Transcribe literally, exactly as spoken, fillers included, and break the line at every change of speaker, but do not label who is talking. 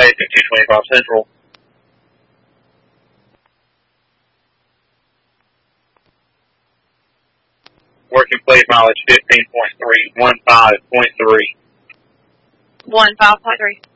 Basic two twenty-five Central. Working plate mileage fifteen point three, one five point three.
one five point three.